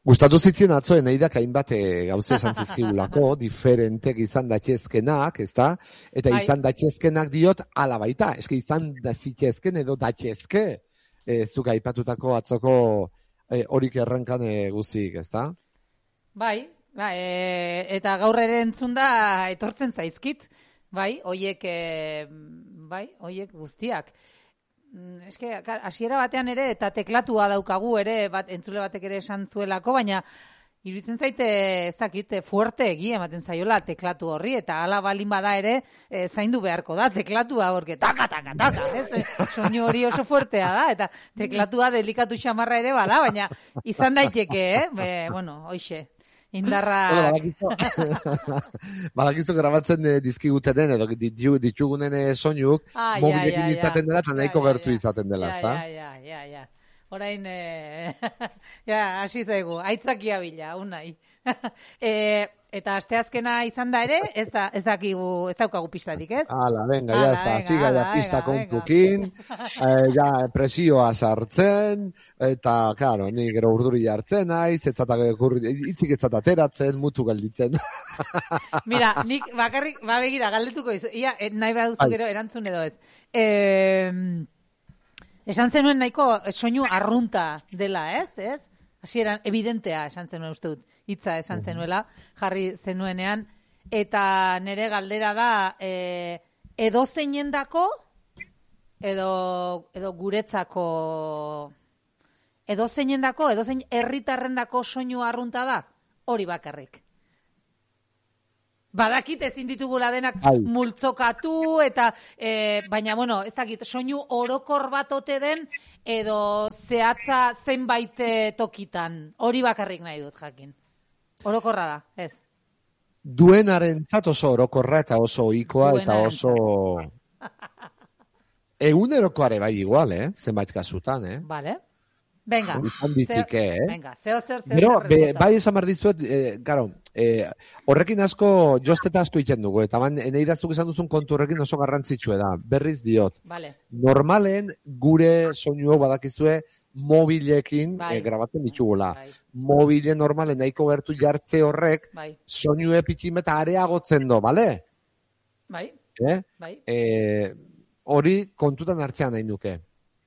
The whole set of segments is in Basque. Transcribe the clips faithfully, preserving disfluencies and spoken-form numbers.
Gustatu zitzien atzo eneidak hainbat e, gauze esan zizkigulako, diferentek izan datxezkenak, ezta? Eta Bai. izan datxezkenak diot ala baita, eske izan da zitzezken edo datxezke, e, zuk aipatutako atzoko e, horik errankan e, guzik, ezta? Bai, bai, e, eta gaur ere entzun da etortzen zaizkit, bai, hoiek, e, bai, hoiek guztiak. Eske, hasiera batean ere, eta teklatua daukagu ere, bat entzule batek ere esan zuelako, baina iruditzen zaite, ezakit, fuerte egi ematen zaiola teklatu horri, eta hala balin bada ere, e, zaindu beharko da, teklatua horke, taka, taka, taka, ez? Soinu hori oso fuertea da, eta teklatua delikatu xamarra ere bada, baina izan daiteke, eh? Be, bueno, hoixe. Indarra... Badakizu grabatzen eh, dizkigutenen edo ditugunen eh, soinuk ah, mobilekin ja, ja, izaten dela eta nahiko ja, gertu ja, izaten dela, ezta? Ja, ja, ja, ja. Orain, eh, ja, hasi zaigu, aitzakia bila, unai. eh, eta asteazkena izan da ere, ez da, ez dakigu, ez daukagu pistarik, ez? Ala, venga, ya está, hasi gara pista kontukin, eh, ja, presioa sartzen, eta, claro, ni gero urduri jartzen naiz, etzatak itzik etzat ateratzen, mutu galditzen. Mira, nik bakarrik, ba begira, galdetuko izu, ia, nahi baduzu gero erantzun edo ez. Eh, esan zenuen nahiko soinu arrunta dela, ez? Ez? Hasieran evidentea esan zenuen uste dut, hitza esan zenuela, jarri zenuenean, eta nire galdera da, e, edo zeinendako, edo, edo guretzako, edo zeinendako, edo zein herritarrendako soinu arrunta da, hori bakarrik. Badakit ezin ditugula denak Ai. multzokatu, eta, e, baina, bueno, ez dakit, soinu orokor bat ote den, edo zehatza zenbait tokitan. Hori bakarrik nahi dut, jakin. Orokorra da, ez? Duenarentzat oso orokorra eta oso ohikoa eta oso... Egunerokoare bai igual, eh? Zenbait kasutan, eh? Vale. Venga. Ditik, eh? Venga, zeo zer zer. Pero, be, bai esan behar dizuet, eh, claro, eh, horrekin asko, josteta asko iten dugu, eta ban, eneidaztuk esan duzun kontu horrekin oso garrantzitsue da, berriz diot. Vale. Normalen gure soinu badakizue mobilekin bai. eh, grabatzen ditugula. Bai. Mobile normalen nahiko gertu jartze horrek, bai. soinu epitin eta areagotzen do, bale? Bai. Eh? Bai. Eh, hori kontutan hartzean nahi nuke.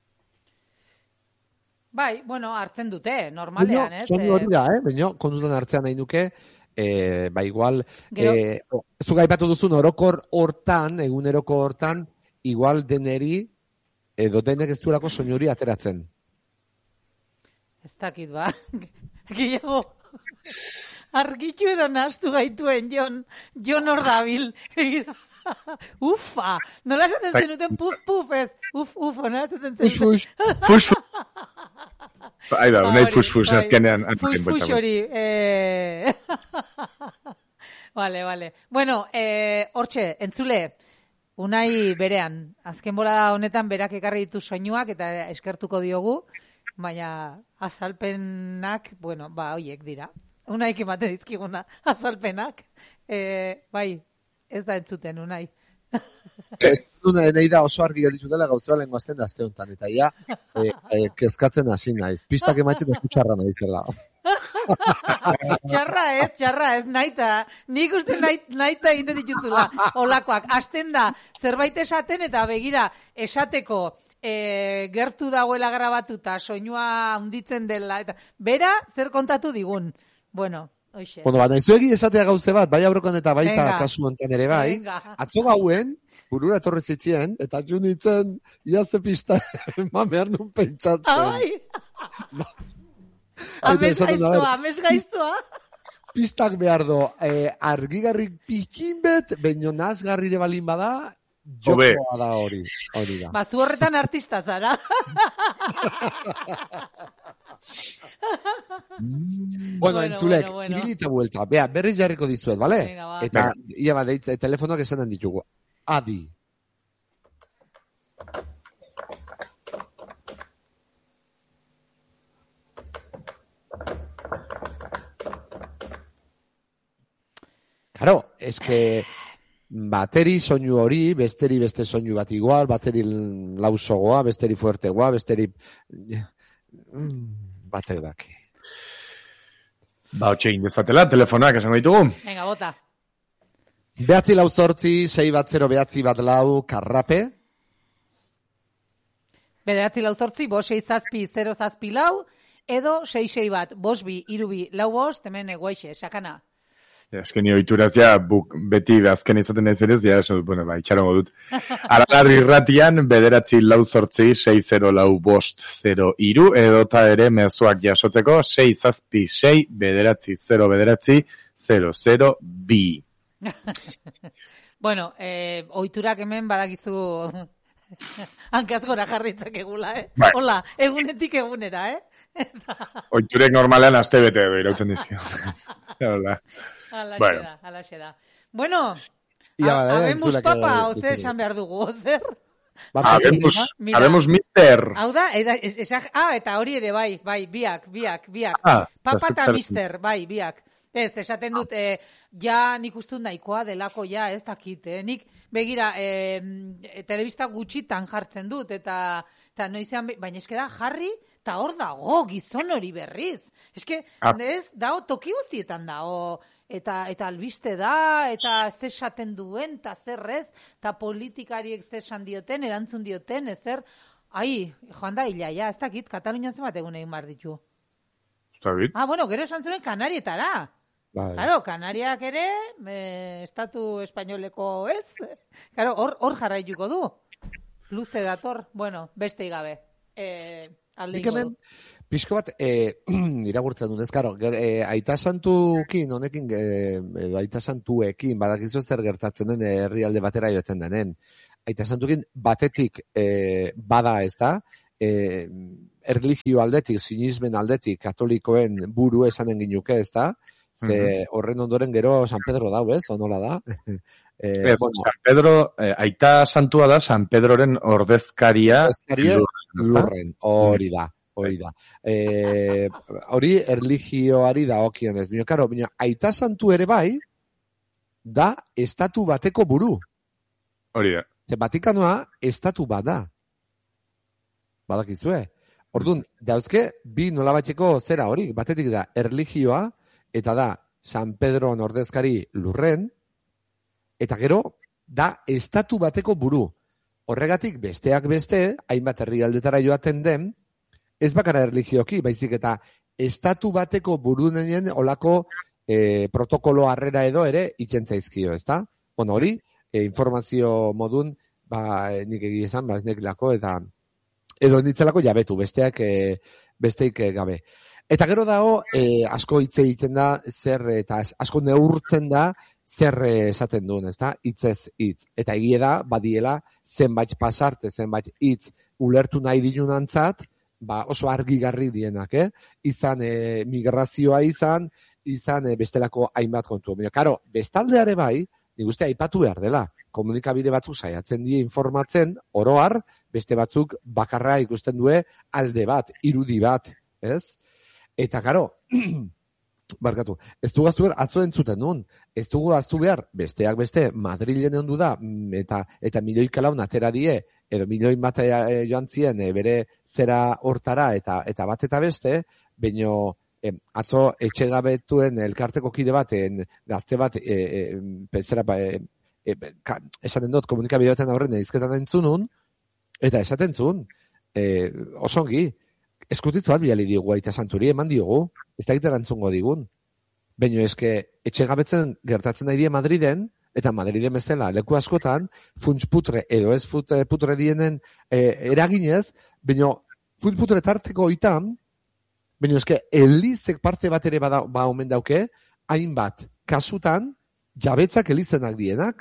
Bai, bueno, hartzen dute, normalean, ez? Soinu hori da, eh? Baina, kontutan hartzean nahi nuke, eh, ba igual, Gero... eh, zuk aipatu duzun orokor hortan, eguneroko hortan, igual deneri, edo denek ez duelako soinu hori ateratzen. Ez dakit, ba. Gehiago, argitu edo nahastu gaituen, Jon, Jon hor dabil. Ufa! Nola esaten zenuten puf, puf, ez? Uf, uf, nola esaten zenuten? Fus, fus. Fus, fus. Ai da, nahi fus, fus, azkenean. Fus, fus hori. Vale, vale. Bueno, hortxe, entzule, unai berean, azken bola honetan berak ekarri ditu soinuak eta eskertuko diogu, baina azalpenak, bueno, ba, hoiek dira. Unaik ematen dizkiguna, azalpenak. Bai, ez da entzuten, unai. Ez duna nahi da oso argi gelditu dela gauzea lehenko azten da azte honetan, eta ja, e, e, kezkatzen hasi naiz. Pistak emaiten ez txarra naizela. Txarra ez, txarra ez, naita. Nik uste naita egiten dituzula. Olakoak, hasten da, zerbait esaten eta begira, esateko e, gertu dagoela grabatuta, soinua handitzen dela, eta bera, zer kontatu digun. Bueno, Oixe. Bueno, bat, nahizuegi esatea gauze bat, bai aurrekoan eta baita Venga. kasu honetan ere bai. Venga. Atzo gauen, burura etorri zitzien, eta jo nintzen, ia ze pista, eman behar nun pentsatzen. Ai! Amez gaiztoa, amez gaiztoa. Pistak behar do, eh, argigarrik pikin bet, baino nazgarrire balin bada, jokoa da hori. Hori da. Ba, zu horretan artista zara. Bueno, bueno, entzulek, bueno, bueno. Ibilita buelta. Bea, berriz jarriko dizuet, bale? Venga, ba. Eta, ia ba, deitza, telefonoak esanen ditugu. Adi. Claro, es que bateri soinu hori, besteri beste soinu bat igual, bateri lausogoa, besteri fuertegoa, besteri... Batek daki. Ba, hotxe indezatela, telefonak esango ditugu. Venga, bota. Behatzi lau zortzi, sei bat zero behatzi bat lau, karrape. Bederatzi lau zortzi, bost sei zazpi, zero zazpi lau, edo sei sei bat, bost bi, iru bi, lau bost, hemen egoixe, sakana. Ja, eskeni oituraz, ja, buk, beti azken izaten ez ere, ja, eso, bueno, ba, itxarongo dut. Aralar irratian, bederatzi lau zortzi, sei zero lau bost, zero iru, edota ere mezuak jasotzeko, sei zazpi, sei, bederatzi, zero, bederatzi, zero, zero, bi. Bueno, eh, oiturak hemen badakizu hankaz gora jarritzak egula, eh? Bai. Hola, egunetik egunera, eh? Oiturek normalean aste bete edo irauten dizkio. Hola. Alaxe Bueno. da, alaxe da. Bueno, Ia, ha- eh, habemos entzulek, papa, eh, oze ditugu. esan behar dugu, ozer? Habemos, Mira. habemos mister. Hau da, eda, es, esak, ah, eta hori ere, bai, bai, biak, biak, biak. Ah, Papa eta eta zuk zer- mister, bai, biak. Ez, esaten dut, eh, ja nik ustut nahikoa delako, ja, ez dakit, eh? Nik, begira, eh, telebista gutxitan jartzen dut, eta, eta noizean, be- baina eskera jarri, eta hor dago, gizon hori berriz. Eske, Ah. ez, dao, toki guztietan dao, eta, eta albiste da, eta ze esaten duen, eta zer ez, eta politikariek zer esan dioten, erantzun dioten, ezer, ai, joan da hila, ja, ez dakit, Katalunian zenbat egun egin behar ditu. Zabit? Ah, bueno, gero esan zuen Kanarietara. Bai. Claro, Kanariak ere, eh, estatu espainoleko ez? Claro, hor, hor jarraituko du. Luze dator, bueno, beste gabe. Eh, alde Nik ingo hemen, du. pixko bat, e, iragurtzen dut, ez, karo, ger, e, aita santukin, honekin, e, edo aita santuekin, badakizu zer gertatzen den herrialde batera joeten denen. Aita santukin batetik e, bada, ez da, e, erlijio aldetik, sinismen aldetik, katolikoen buru esanen ginuke, ez da, ze horren ondoren gero San Pedro dau, ez, onola da. e, Ez, bueno, San Pedro, eh, aita santua da San Pedroren ordezkaria. Ordezkaria lurren, ezta? lurren, hori da, hori da. E, hori erlijioari da okionez. Bino, karo, bino, aita santu ere bai, da estatu bateko buru. Hori da. Ze Vatikanoa estatu bat da. Badakizue. Orduan, dauzke, bi nolabatxeko zera hori, batetik da erlijioa, eta da San Pedroan ordezkari lurren, eta gero, da estatu bateko buru. Horregatik, besteak beste, hainbat herrialdetara joaten den, ez bakara erlijioki, baizik eta estatu bateko burunenien olako e, protokolo harrera edo ere itxentzaizkio, ezta? Bueno, hori, e, informazio modun, ba, nik egia esan, ba, ez nekilako, eta edo nitzelako jabetu, besteak, e, besteik e, gabe. Eta gero dago, e, asko hitz egiten da, zer, eta asko neurtzen da, zer esaten duen, ez da? Hitzez hitz. Eta egie da, badiela, zenbait pasarte, zenbait hitz ulertu nahi dinunantzat, ba, oso argigarri dienak, eh? Izan e, migrazioa izan, izan e, bestelako hainbat kontu. Baina, karo, bestaldeare bai, nik uste aipatu behar dela. Komunikabide batzuk saiatzen die informatzen, oroar, beste batzuk bakarra ikusten due alde bat, irudi bat, ez? Eta, karo, barkatu, ez dugu aztu behar, atzo entzuten nun, ez dugu aztu behar, besteak beste, Madrilen ondu da, eta, eta milioika laun atera die, edo milioin bat e, joan zien e, bere zera hortara, eta eta bat eta beste, baino e, atzo etxegabetuen elkarteko kide baten, gazte bat, e, e, pensera, ba, e, e, ka, esaten dut, komunikabideetan aurren izketan entzunun, eta esaten zuen, e, osongi, eskutitz bat biali digu aita santuri, eman diogu, ez da egiten antzungo digun. Baina eske, etxegabetzen gertatzen nahi die Madriden, eta Madriden bezala leku askotan, funts putre edo ez fut, putre dienen e, eraginez, baina funts putre tarteko itan, baina eske, elizek parte bat ere bada, ba omen dauke, hainbat kasutan, jabetzak elizenak dienak.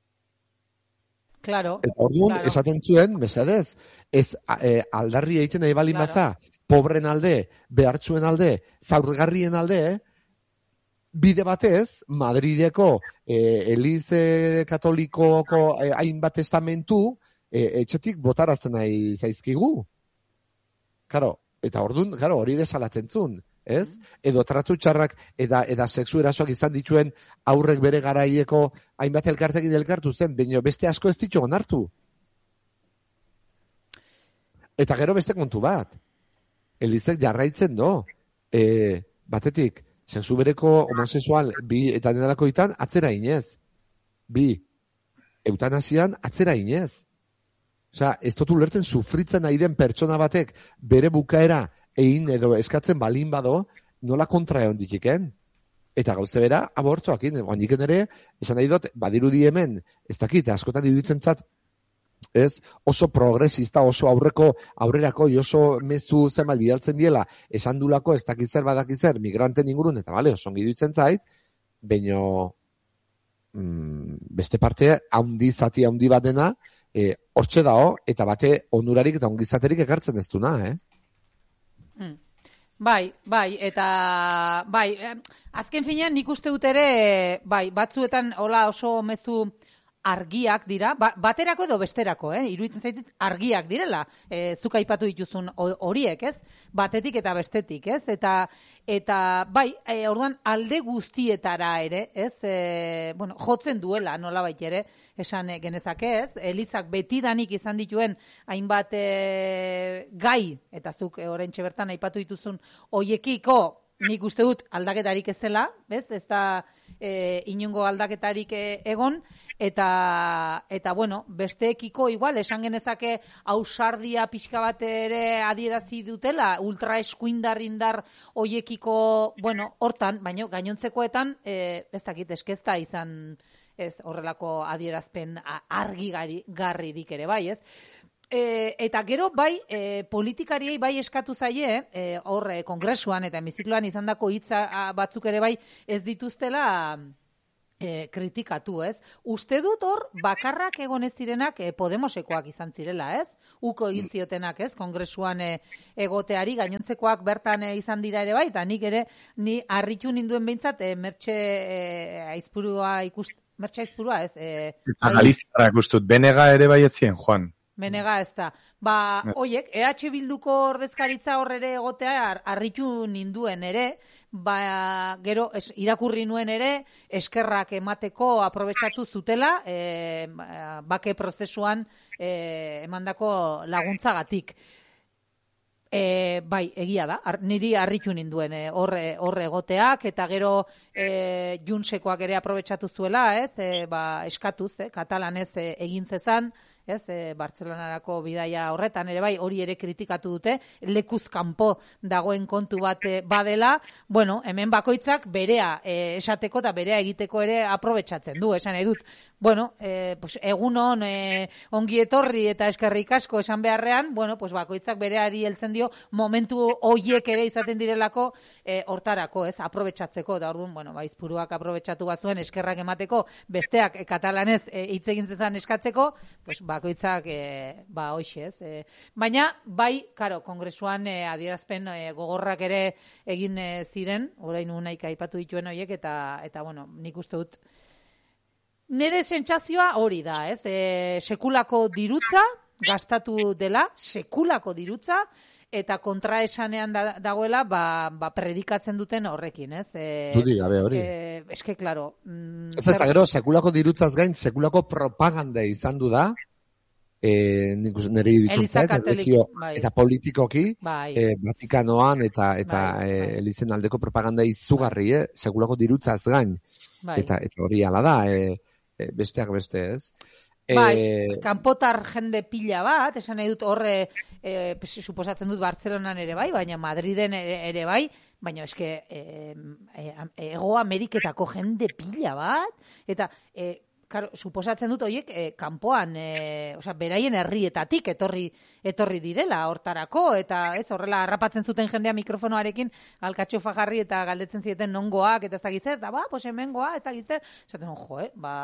Claro. Eta orduan, claro. esaten zuen, mesedez, ez e, aldarri egiten nahi balin Claro. baza, pobren alde, behartsuen alde, zaurgarrien alde, bide batez, Madrideko e, Elize Katolikoko e, hainbat testamentu e, etxetik botarazten nahi zaizkigu. Karo, eta orduan, karo, hori desalatzen zuen, ez? Edo tratu txarrak eta, eta sexu erasoak izan dituen aurrek bere garaieko hainbat elkartekin elkartu zen, baina beste asko ez ditu onartu. Eta gero beste kontu bat. Elizek jarraitzen do. E, batetik, sexu bereko homosexual bi eta denalakoitan atzera inez. Bi, eutanasian atzera inez. Osea, ez dut ulertzen sufritzen nahi den pertsona batek bere bukaera egin edo eskatzen balin bado, nola kontra egon dikiken. Eta gauze bera, abortoak, oandiken ere, esan nahi dut, badirudi hemen, ez dakit, askotan iruditzen zat, ez, oso progresista, oso aurreko, aurrerako, oso mezu zenbait bidaltzen diela, esan dulako, ez dakit zer badakit zer, migranten ingurun, eta bale, oso ongi iruditzen zait, baino, mm, beste parte, haundi zati haundi bat dena, e, hortxe dao, eta bate onurarik eta ongizaterik ekartzen ez duna, eh? Mm. Bai, bai, eta bai, azken finean nik uste dut ere, bai, batzuetan hola oso mezu argiak dira, ba, baterako edo besterako, eh? Iruditzen zaitit argiak direla, e, zuk aipatu dituzun horiek, ez? Batetik eta bestetik, ez? Eta, eta bai, e, orduan alde guztietara ere, ez? E, bueno, jotzen duela, nolabait ere, esan e, genezake, ez? Elizak betidanik izan dituen hainbat e, gai, eta zuk e, oraintxe bertan aipatu dituzun hoiekiko, nik uste dut aldaketarik ez dela, bez? Ez da e, inongo aldaketarik e, egon, eta, eta bueno, besteekiko igual, esan genezake ausardia pixka bat ere adierazi dutela, ultra eskuindar indar hoiekiko, bueno, hortan, baino gainontzekoetan, e, ez dakit, eskezta izan ez horrelako adierazpen argi garririk ere bai, ez? E, eta gero bai e, politikariei bai eskatu zaie e, hor e, kongresuan eta hemizikloan izandako hitza batzuk ere bai ez dituztela e, kritikatu, ez? Uste dut hor bakarrak egon ez zirenak e, Podemosekoak izan zirela, ez? Uko egin ziotenak, ez? Kongresuan e, egoteari gainontzekoak bertan e, izan dira ere bai, eta nik ere ni harritu ninduen behintzat e, mertxe e, aizpurua ikust, mertxe aizpurua, ez? E, eta Galizia ikustut, Benega ere bai ez zien, Juan. Menega ez da. Ba, oiek, E H Bilduko ordezkaritza horrere egotea harritu ninduen ere, ba, gero es, irakurri nuen ere, eskerrak emateko aprobetxatu zutela, e, bake prozesuan e, emandako laguntzagatik. E, bai, egia da, ar, niri harritu ninduen horre, horre egoteak, eta gero e, Junsekoak ere aprobetxatu zuela, ez, e, ba, eskatuz, eh, katalanez e, egin zezan, ez, e, Bartzelonarako bidaia horretan ere bai, hori ere kritikatu dute, lekuz kanpo dagoen kontu bat badela, bueno, hemen bakoitzak berea e, esateko eta berea egiteko ere aprobetxatzen du, esan edut, bueno, e, pues, egun hon e, ongi etorri eta eskerrik asko esan beharrean, bueno, pues bakoitzak bereari heltzen dio momentu hoiek ere izaten direlako e, hortarako, ez, aprobetxatzeko, da orduan, bueno, baizpuruak aprobetxatu bazuen eskerrak emateko, besteak e, katalanez hitz egin zezan eskatzeko, pues bakoitzak e, ba hoxe, ez. E, baina bai, karo, kongresuan e, adierazpen e, gogorrak ere egin e, ziren, orain unaik aipatu dituen horiek eta eta bueno, nik uste dut nire sentsazioa hori da, ez? E, sekulako dirutza gastatu dela, sekulako dirutza eta kontraesanean da, dagoela ba, ba predikatzen duten horrekin, ez? E, Dudi gabe hori. E, eske, klaro. Mm, ez ez da, gero, sekulako dirutzaz gain, sekulako propaganda izan du da, e, nik nire iruditzen zait, bai. Eta politikoki, bai. e, Vatikanoan eta, eta bai, e, bai. Elizen aldeko propaganda izugarri, eh? Sekulako dirutzaz gain. Bai. Eta, eta hori ala da, e, e, besteak beste, ez? Bai, e... kanpotar jende pila bat, esan nahi dut horre, e, suposatzen dut Bartzelonan ere bai, baina Madriden ere, ere bai, baina eske e, e, Ego Ameriketako jende pila bat, eta e, karo, suposatzen dut horiek e, kanpoan, e, osea, beraien herrietatik etorri etorri direla hortarako, eta ez horrela harrapatzen zuten jendea mikrofonoarekin alkatxofa jarri eta galdetzen zieten nongoak, eta ez dakizzer, eta ba, pues hemengoa, ez dakizzer, esaten jo, eh, ba,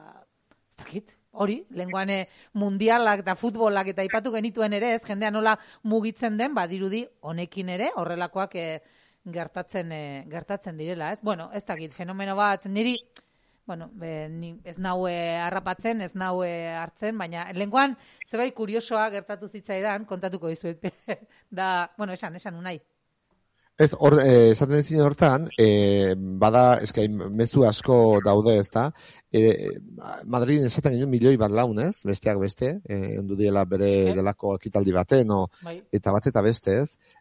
ez dakit, hori, lenguan mundialak eta futbolak eta aipatu genituen ere, ez jendea nola mugitzen den, badirudi honekin ere, horrelakoak e, gertatzen e, gertatzen direla, ez? Bueno, ez dakit, fenomeno bat, niri, bueno, be, ni, ez naue harrapatzen, ez naue hartzen, baina lenguan, zerbait kuriosoa gertatu zitzaidan, kontatuko dizuet, da, bueno, esan, esan unai. Ez, hor, eh, esaten dizien hortan, eh, bada, eska, mezu asko daude, ez da, eh, Madrid esaten ginen milioi bat laun, ez, besteak beste, eh, ondu diela bere delako ekitaldi baten, no, bai. Eta bat eta beste, ez,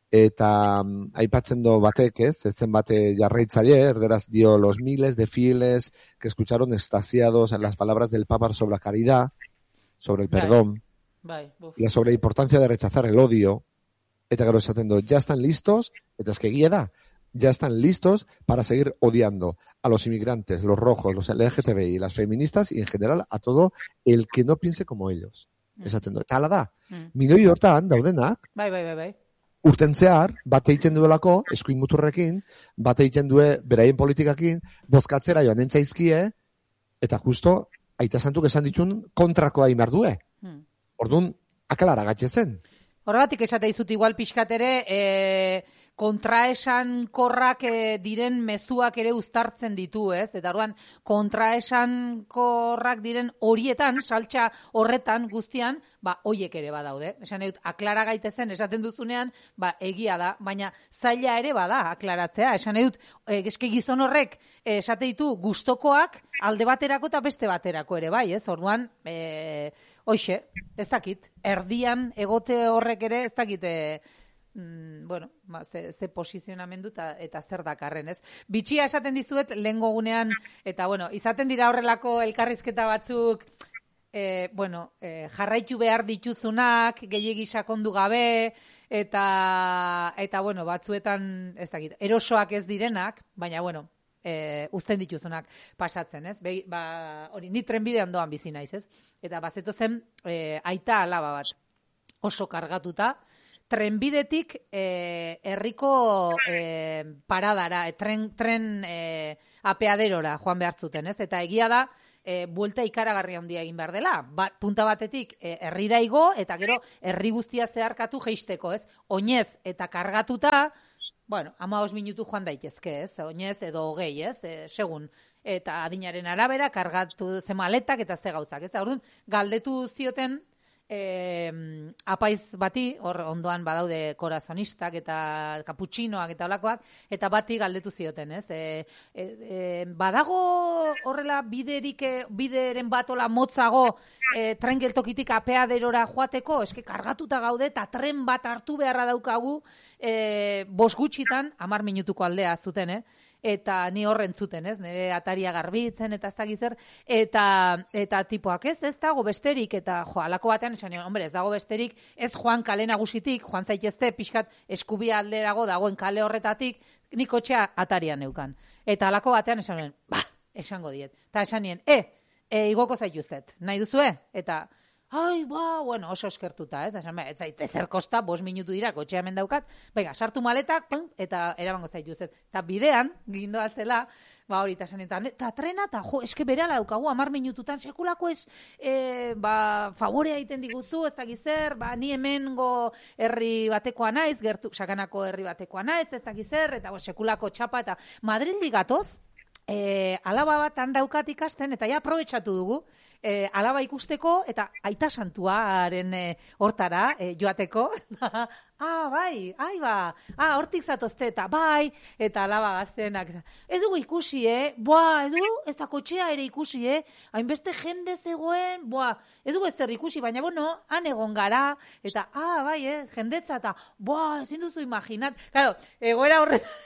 eta um, aipatzen do batek, ez, ezen bate jarraitzaile, erderaz dio los miles de fieles que escucharon extasiados en las palabras del Papa sobre la caridad, sobre el perdón, bai, bai, y sobre la importancia de rechazar el odio, eta gero esaten do, ya están listos, eta es que guía da, ya están listos para seguir odiando a los inmigrantes, los rojos, los L G T B I, las feministas y en general a todo el que no piense como ellos. Mm. Esaten do, eta ala da, mm. milioi hortan daudenak, bai, bai, bai, bai. urten zehar, bate egiten duelako, eskuin muturrekin, bate egiten due beraien politikakin, bozkatzera joan entzaizkie, eta justo, aita santuk esan ditun kontrakoa imar due. Hmm. Orduan, akalara gatzezen. Horregatik esate izut igual pixkatere, e, kontraesan korrak e, diren mezuak ere uztartzen ditu, ez? Eta orduan, kontraesan korrak diren horietan, saltxa horretan guztian, ba, hoiek ere badaude. Esan dut, aklara gaitezen, esaten duzunean, ba, egia da, baina zaila ere bada aklaratzea. Esan dut, e, eske gizon horrek, e, esate ditu, gustokoak alde baterako eta beste baterako ere, bai, ez? Orduan, e, hoxe, ez dakit, erdian egote horrek ere, ez dakit, e, mm, bueno, ba, ze, ze posizionamendu eta, eta zer dakarren, ez? Bitxia esaten dizuet, lehen gogunean, eta, bueno, izaten dira horrelako elkarrizketa batzuk, e, bueno, e, jarraitu behar dituzunak, gehiegi sakondu gabe, eta, eta, bueno, batzuetan, ez dakit, erosoak ez direnak, baina, bueno, E, uzten dituzunak pasatzen, ez? Be, ba, hori, ni trenbidean doan bizi naiz, ez? Eta bazeto zen e, aita alaba bat oso kargatuta, trenbidetik e, herriko e, paradara, e, tren, tren e, apeaderora joan behar zuten, ez? Eta egia da, e, buelta ikaragarri handia egin behar dela. Ba, punta batetik e, herrira igo, eta gero herri guztia zeharkatu jeisteko, ez? Oinez eta kargatuta, bueno, hamabost minutu joan daitezke, ez? Oinez edo hogei, ez? E, segun. Eta adinaren arabera, kargatu ze maletak eta ze gauzak, ez? Orduan, galdetu zioten, e, apaiz bati, hor ondoan badaude korazonistak eta kaputxinoak eta olakoak, eta bati galdetu zioten, ez? E, e, e, badago horrela biderik, bideren batola motzago e, tren geltokitik apeaderora joateko, eske kargatuta gaude, eta tren bat hartu beharra daukagu, e, bos gutxitan, hamar minutuko aldea zuten, eh? Eta ni horren zuten, ez? Nire ataria garbitzen eta ez dakiz zer, eta, eta tipoak ez, ez dago besterik, eta jo, alako batean esan nion, hombre, ez dago besterik, ez joan kale nagusitik, joan zaitezte, pixkat eskubia alderago dagoen kale horretatik, nik kotxea atarian neukan. Eta alako batean esan nion, ba, esango diet. Eta esan nien, e, e igoko zaituzet, nahi duzue? Eta, ai, ba, bueno, oso eskertuta, ez? Esan, ez zait, ezer kosta, bos minutu dira, kotxea hemen daukat, venga, sartu maletak, pum, eta erabango zaituzet. Eta bidean, gindoa zela, ba, hori, eta zanetan, eta trena, eta jo, eske berala daukagu, hamar minututan, sekulako ez, e, ba, favorea egiten diguzu, ez dakizer, ba, ni hemengo herri batekoa naiz, gertu, sakanako herri batekoa naiz, ez dakizer, eta bo, sekulako txapa, eta Madrildi gatoz, e, alaba bat handaukat ikasten, eta ja, aprobetxatu dugu, E, alaba ikusteko eta aita santuaren e, hortara e, joateko. Ah, bai, ai ba, ah, hortik zatozte eta bai, eta alaba gaztenak. Ez dugu ikusi, eh? Boa, ez dugu, ez da kotxea ere ikusi, eh? Hainbeste jende zegoen, boa, ez dugu ez zer ikusi, baina, bueno, han egon gara, eta, ah, bai, eh, jendetza, eta, boa, ezin duzu imaginat. Claro, egoera horretan.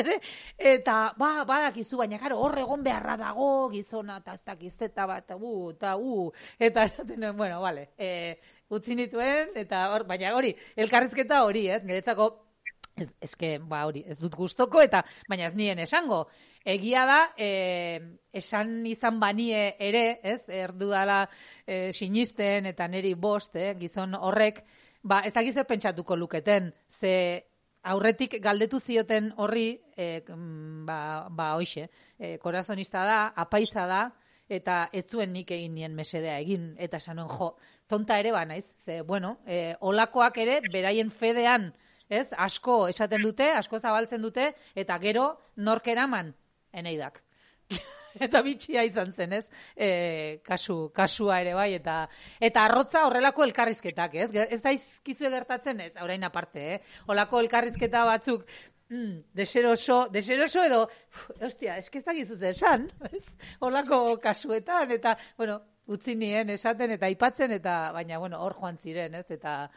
Eta, ba, badakizu, baina, karo, hor egon beharra dago, gizona, eta ez dakizteta bat, u, eta, u, eta esaten nuen, bueno, vale, e, utzi nituen, eta hor, baina hori, elkarrizketa hori, ez, niretzako, ez, eske, ba, hori, ez dut gustoko, eta, baina ez nien esango, egia da, e, esan izan banie ere, ez, erdu dala e, sinisten, eta neri bost, eh, gizon horrek, ba, ez dakizer pentsatuko luketen, ze, aurretik galdetu zioten horri, e, ba, ba hoixe, e, korazonista da, apaiza da, eta ez zuen nik egin nien mesedea egin, eta sanoen jo, tonta ere ba naiz, ze, bueno, e, olakoak ere, beraien fedean, ez, asko esaten dute, asko zabaltzen dute, eta gero nork eraman, eneidak. Eta bitxia izan zen, ez? E, kasu, kasua ere bai, eta eta arrotza horrelako elkarrizketak, ez? Ez daizkizue gertatzen, ez? Orain aparte, eh? Olako elkarrizketa batzuk, mm, deseroso, deseroso edo, uf, ostia, eske ez dakizuz esan, ez? Olako kasuetan, eta, bueno, utzi nien esaten, eta aipatzen, eta, baina, bueno, hor joan ziren, ez? Eta,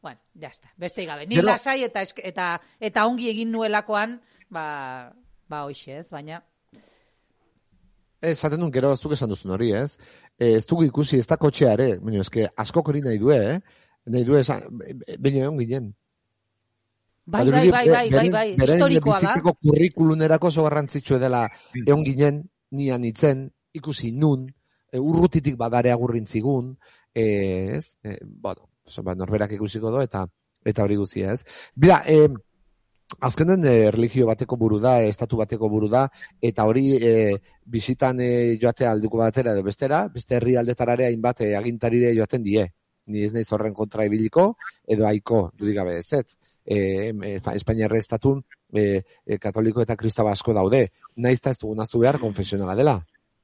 bueno, jazta, beste gabe. Ni Pero... lasai eta, eta, eta ongi egin nuelakoan, ba, ba hoxe ez, baina... Esaten duen, gero, zuk esan duzun hori, ez? Ez dugu ikusi, ez da kotxea ere, baina eske asko hori nahi due, eh? Nahi due, baina egon ginen. Bai, bai, bai, bai, bai, bai, historikoa da. Beren bizitzeko kurrikulunerako oso garrantzitsu edela egon ginen, nian itzen, ikusi nun, urrutitik badare agurrintzigun, ez? Bueno, norberak ikusiko do, eta eta hori guzia, ez? Bida, eh, azkenen eh, religio bateko buru da, estatu bateko buru da, eta hori eh, bisitan eh, joatea alduko batera edo bestera, beste herri aldetarare hainbat eh, agintarire joaten die. Ni ez naiz horren kontra ibiliko, edo aiko, dudigabe ez ez. Eh, eh, Espainiarre estatun eh, eh, katoliko eta kristaba asko daude. Naizta ez dugun aztu behar konfesionala dela.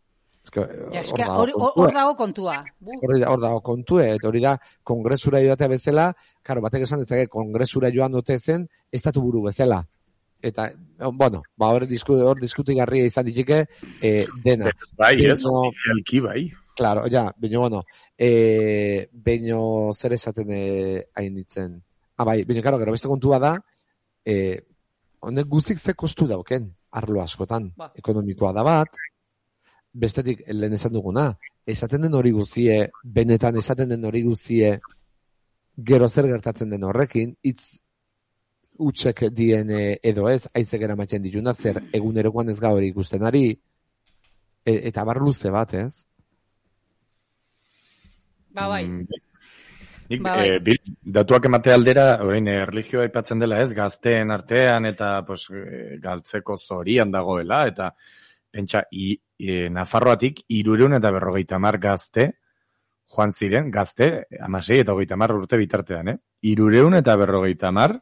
Hor dago kontua. Hor dago kontue, eta hori da, kongresura joatea bezala, karo, batek esan dezake, kongresura joan dute zen, estatu buru bezala. Eta, bueno, ba, hor diskutigarria izan ditike, eh, dena. Bai, ez, ofizialki, bai. Claro, ja, baina, bueno, eh, baina zer esaten eh, hain ditzen. Ah, bai, baina, karo, gero beste kontua da, eh, honek guzik ze kostu dauken, arlo askotan, ba. Ekonomikoa da bat, bestetik lehen esan duguna, esaten den hori guzie, benetan esaten den hori guzie, gero zer gertatzen den horrekin, hitz utxek dien edo ez, aize gera matxen ditunak, zer egunerokoan ez gaur ikusten ari, e, eta bar luze bat, ez? Ba, bai. Mm, nik, ba, bai. E, datuak emate aldera, orain, e, religioa aipatzen dela, ez? Gazteen artean, eta pues, e, galtzeko zorian dagoela, eta pentsa, i, e, Nafarroatik irureun eta berrogeita mar gazte, joan ziren, gazte, amasei eta hogeita mar urte bitartean, eh? Irureun eta berrogeita mar,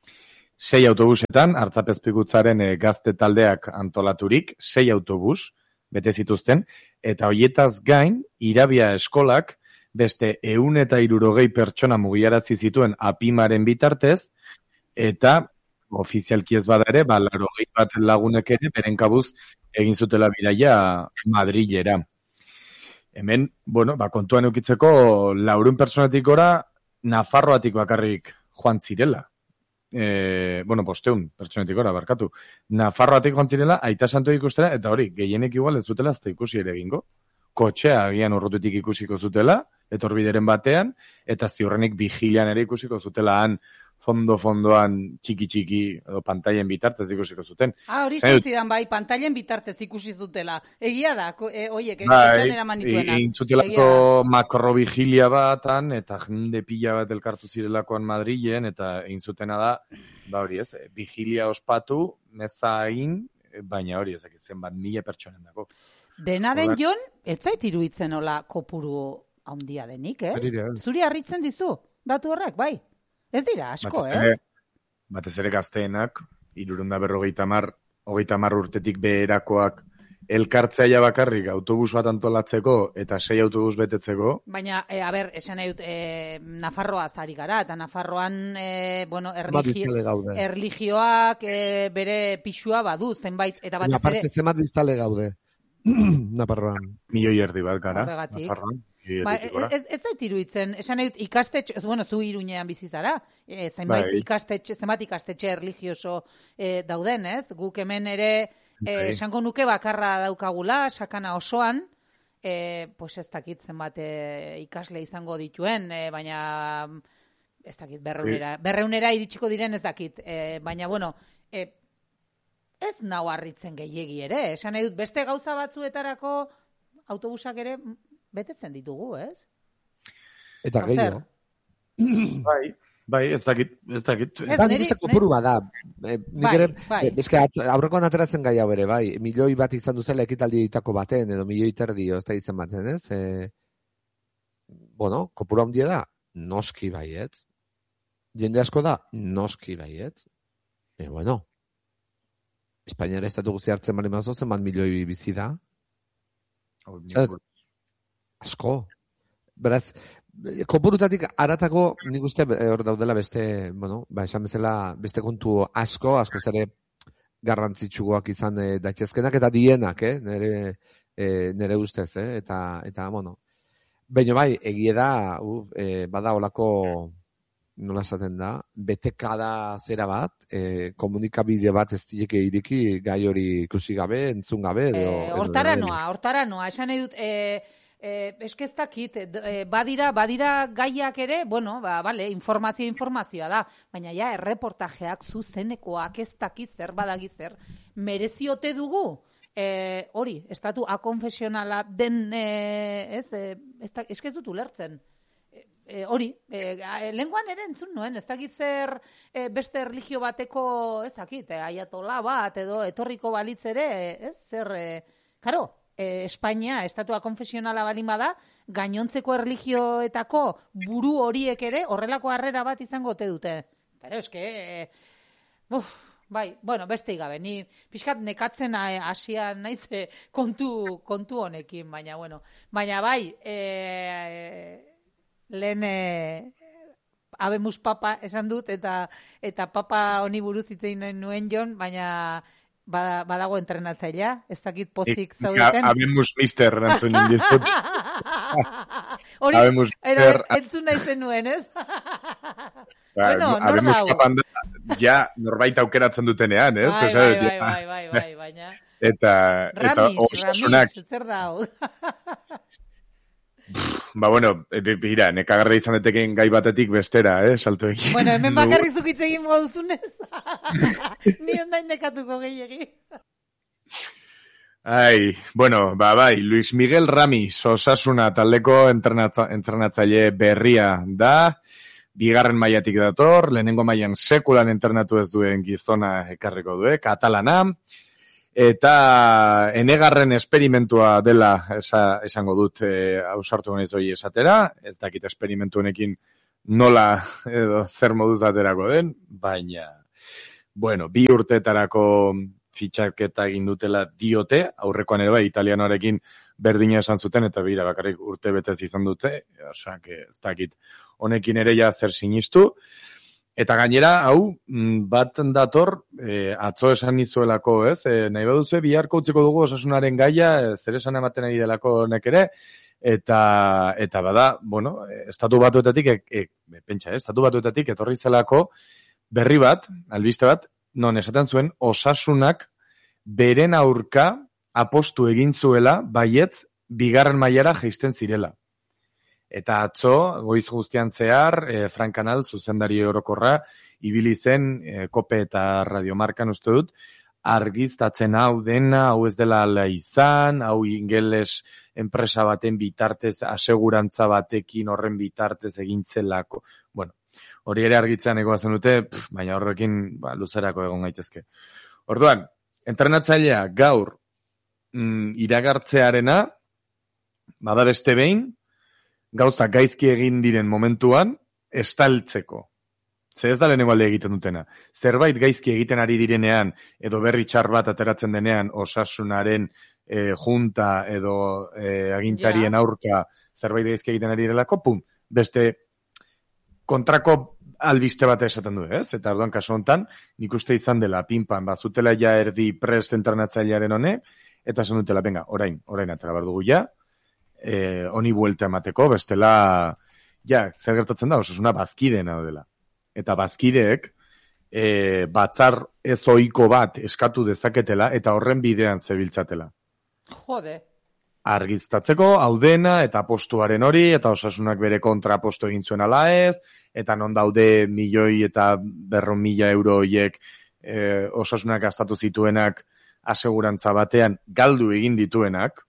sei autobusetan, hartzapezpikutzaren e, gazte taldeak antolaturik, sei autobus, bete zituzten, eta hoietaz gain, Irabia eskolak, beste ehun eta hirurogei pertsona mugiarazi zituen apimaren bitartez, eta ofizialki ez bada ere, ba, larogei bat lagunek ere, beren kabuz egin zutela bidaia Madrilera. Hemen, bueno, ba, kontuan eukitzeko, laurehun pertsonatik gora, Nafarroatik bakarrik joan zirela. E, bueno, bosteun pertsonatik gora, barkatu. Nafarroatik joan zirela, aita santu ikustera, eta hori, gehienek igual ez zutela, ez da ikusi ere egingo. Kotxea agian urrututik ikusiko zutela, etorbideren batean, eta ziurrenik vigilan ere ikusiko zutela han fondo-fondoan txiki-txiki edo pantailen bitartez ikusiko zuten. Ah, hori zutzidan bai, pantailen bitartez ikusi zutela. Egia da, e, oiek, etxan eraman nituenak. Egin zutelako makrovigilia batan, eta jende pila bat elkartu zirelakoan Madrilen, eta egin zutena da, ba hori ez, vigilia ospatu, mezain, baina hori ezak zenbat mila pertsonen dago. Dena den jon, ez zait iruditzen hola kopuru handia denik, eh? Zuri harritzen dizu, datu horrek, bai? Ez dira, asko, ez? Batez ere gazteenak, hirurehun eta berrogeita hamar, hogeita hamar urtetik beherakoak elkartzea bakarrik autobus bat antolatzeko eta sei autobus betetzeko. Baina, e, a ber, esan nahi dut, e, Nafarroa zari gara, eta Nafarroan, e, bueno, erligio, erligioak e, bere pixua badu, zenbait, eta batez ere... Aparte, zenbat biztale gaude, Nafarroan. Milioi erdi bat gara, Nafarroan. Ba, ez, ez zait iruditzen, esan nahi dut ikastetxe, bueno, zu Iruñean bizi zara, e, zenbait bai. ikastetxe, zenbat ikastetxe erligioso e, dauden, ez? Guk hemen ere, e, esango nuke bakarra daukagula, sakana osoan, e, pues ez dakit zenbat e, ikasle izango dituen, e, baina ez dakit, berreunera, berreunera iritsiko diren ez dakit, e, baina bueno, e, ez nau harritzen gehiegi ere, esan nahi dut, beste gauza batzuetarako autobusak ere betetzen ditugu, ez? Eta gehiago. Bai, bai, ez dakit, ez dakit. Ez da, nire kopuru bada. Nik ere, bezke, aurrekoan ateratzen gai hau ere, bai, milioi bat izan duzela ekitaldi ditako baten, edo milioi terdio, ez da izan baten, ez? E, bueno, kopuru handia da, noski baiet. Jende asko da, noski baiet. E, bueno, Espainiara estatu guzi hartzen bali mazo, zenbat milioi bizi da. Asko. Beraz, kopurutatik aratako, nik uste hor daudela beste, bueno, ba, esan bezala beste kontu asko, asko zere garrantzitsuak izan e, daitezkenak eta dienak, eh, nere, e, nere ustez, eh, eta, eta, bueno, baina bai, egie da, uf, e, bada olako nola esaten da, betekada zera bat, e, komunikabide bat ez dileke ireki gai hori ikusi gabe, entzun gabe, edo... E, hortara noa, hortara noa, esan nahi dut, e, e, eskeztakit, e, badira, badira gaiak ere, bueno, ba, bale, informazio, informazioa da, baina ja, erreportajeak zuzenekoak ez dakit zer badagi zer, mereziote dugu, e, hori, estatu akonfesionala den, e, ez, e, ez, da, ez dut ulertzen. E, hori, e, lenguan ere entzun nuen, ez dakit zer e, beste erlijio bateko, ez dakit, e, aiatola bat edo etorriko balitz ere, ez, zer, e, karo, e, Espainia, estatua konfesionala balin bada, gainontzeko erlijioetako buru horiek ere horrelako harrera bat izango ote dute. Pero eske, e, uf, bai, bueno, beste gabe, ni pixkat nekatzen hasian naiz e, kontu, kontu honekin, baina, bueno, baina bai, e, lehen e, abemus papa esan dut, eta eta papa honi buruz hitzein nuen jon, baina bada, badago entrenatzailea, ez dakit pozik zaudeten. Abemus mister erantzun indizut. Hori, entzun nahi zenuen, ez? Bueno, abemus papan da, ja norbait aukeratzen dutenean, ez? Bai, bai, bai, bai, bai, bai, baina... Eta, Ramis, eta Ramis, zer da hau? Ba, bueno, bira, nekagarra izan detekeen gai batetik bestera, eh, salto egin. Bueno, hemen bakarrik zukitze egin moduzunez. Ni ondain nekatuko gehiagi. Ai, bueno, ba, bai, Luis Miguel Ramis, Osasuna taldeko entrenatza, entrenatzaile berria da, bigarren mailatik dator, lehenengo mailan sekulan entrenatu ez duen gizona ekarriko du, katalana, eta enegarren esperimentua dela esa, esango dut e, ausartu gonez hori esatera, ez dakit esperimentu honekin nola edo zer moduz aterako den, baina, bueno, bi urteetarako fitxaketa egin dutela diote, aurrekoan ere bai, italianoarekin berdina esan zuten, eta bira bakarrik urte betez izan dute, osea, ez dakit honekin ere ja zer sinistu. Eta gainera, hau, bat dator, e, atzo esan nizuelako, ez? E, nahi baduzue, biharko utziko dugu Osasunaren gaia, e, zer esan ematen ari delako honek ere, eta, eta bada, bueno, estatu batuetatik, e, e, pentsa, eh? estatu batuetatik etorri zelako berri bat, albiste bat, non esaten zuen, Osasunak beren aurka apostu egin zuela, baietz, bigarren mailara jaisten zirela. Eta atzo, goiz guztian zehar, e, Frank Canal, zuzendari orokorra, ibili zen, e, Kope eta Radiomarkan uste dut, argiztatzen hau dena, hau ez dela ala izan, hau ingeles enpresa baten bitartez, asegurantza batekin horren bitartez egintzelako. Bueno, hori ere argitzean egoazen dute, pff, baina horrekin ba, luzerako egon gaitezke. Orduan, entrenatzailea gaur mm, iragartzearena, bada beste behin, gauza gaizki egin diren momentuan, estaltzeko. Ze ez da lehenengo alde egiten dutena. Zerbait gaizki egiten ari direnean, edo berri txar bat ateratzen denean, Osasunaren e, junta edo e, agintarien aurka zerbait gaizki egiten ari direlako, pum, beste kontrako albiste bat esaten du, ez? Eta orduan kasu hontan, nik uste izan dela pinpan, bazutela ja erdi prest entrenatzailearen hone, eta esan dutela, venga, orain, orain atera behar dugu ja, Eh, honi buelta emateko, bestela, ja, zer gertatzen da, Osasuna bazkideen hau dela. Eta bazkideek, eh, batzar ez ohiko bat eskatu dezaketela, eta horren bidean zebiltzatela. Jode. Argiztatzeko, hau dena, eta postuaren hori, eta Osasunak bere kontra postu egin zuen ala ez, eta non daude milioi eta berron mila euro horiek eh, Osasunak gastatu zituenak asegurantza batean galdu egin dituenak,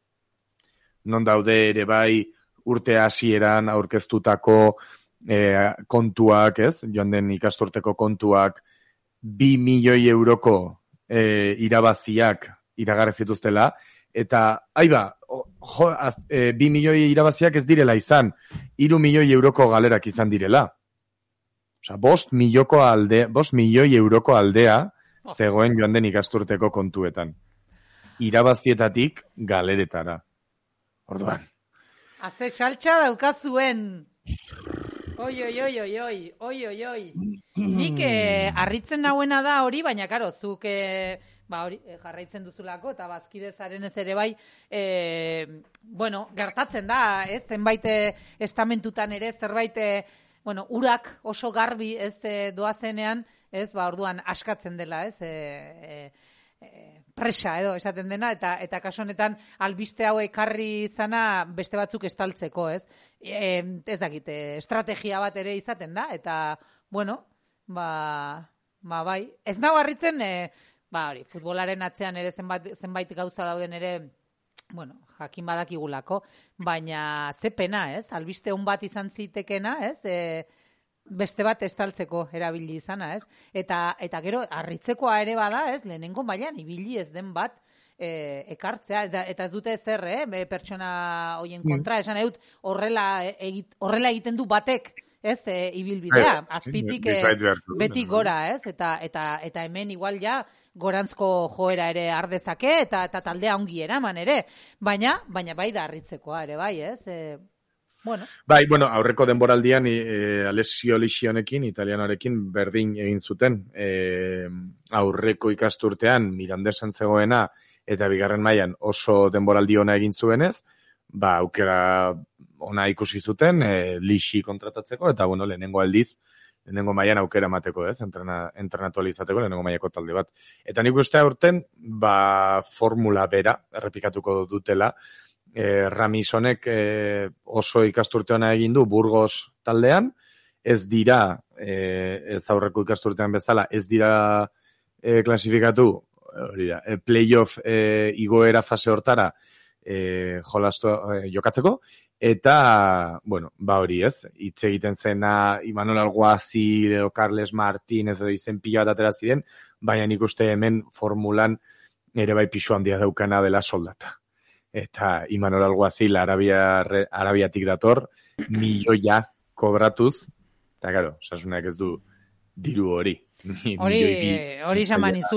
non daude ere bai urte hasieran aurkeztutako e, kontuak, ez? Joan den ikasturteko kontuak, bi milioi euroko e, irabaziak iragarri zituztela, eta, aiba, jo, az, e, bi milioi irabaziak ez direla izan, hiru milioi euroko galerak izan direla. Osa, bost milioko alde, bost milioi euroko aldea zegoen joan den ikasturteko kontuetan. Irabazietatik galeretara. Orduan. Haze saltxa daukazuen. Oi, oi, oi, oi, oi, oi, oi, oi. Nik eh, harritzen nauena da hori, baina karo, zuk eh, ba, hori, eh, jarraitzen duzulako, eta bazkidezaren ez ere bai, eh, bueno, gertatzen da, ez, zenbait estamentutan ere, zerbait, bueno, urak oso garbi ez e, doazenean, ez, ba, orduan askatzen dela, ez, e, e, presa edo esaten dena, eta eta kasu honetan albiste hau ekarri izana beste batzuk estaltzeko, ez? E, ez dakit, estrategia bat ere izaten da, eta, bueno, ba, ba bai, ez nago harritzen, e, ba, hori, futbolaren atzean ere zenbait, zenbait gauza dauden ere, bueno, jakin badakigulako, baina ze pena, ez? Albiste on bat izan zitekena, ez? E, beste bat estaltzeko erabili izana, ez? Eta eta gero harritzekoa ere bada, ez? Lehenengo mailan ibili ez den bat e, ekartzea eta, eta ez dute ezer, eh? Pertsona hoien kontra, esan edut horrela egit, horrela egiten du batek, ez? E, ibilbidea, azpitik e, beti gora, ez? Eta eta eta hemen igual ja gorantzko joera ere ardezake eta eta taldea ongi eraman ere, baina baina bai da harritzekoa ere bai, ez? E, Bueno. Bai, bueno, aurreko denboraldian e, Alessio Lisionekin, italianorekin berdin egin zuten. E, aurreko ikasturtean Mirandesan zegoena eta bigarren mailan oso denboraldi ona egin zuenez, ba aukera ona ikusi zuten e, Lisi kontratatzeko eta bueno, lehenengo aldiz, lehenengo mailan aukera emateko, ez? Entrena entrenatu ahal izateko lehenengo mailako talde bat. Eta nik uste aurten ba formula bera errepikatuko dutela. E, Ramisonek e, oso ikasturte ona egin du Burgos taldean, ez dira, e, ez aurreko ikasturtean bezala, ez dira e, klasifikatu, hori da, e, playoff e, igoera fase hortara e, jolastu e, jokatzeko, eta, bueno, ba hori ez, hitz egiten zena Imanol Alguazil edo Carles Martínez edo izen pila bat atera ziren, baina nik uste hemen formulan ere bai pisu handia daukana dela soldata. Eta Imanol Alguazil Arabia, Arabiatik dator, milioia kobratuz, eta gero, Osasunak ez du diru hori. Hori, hori xamanizu.